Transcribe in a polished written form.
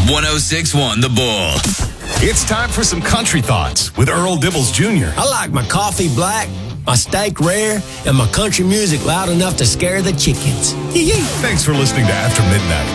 1061 The Bull. It's time for some country thoughts with Earl Dibbles Jr. I like my coffee black, my steak rare, and my country music loud enough to scare the chickens. Thanks for listening to After Midnight.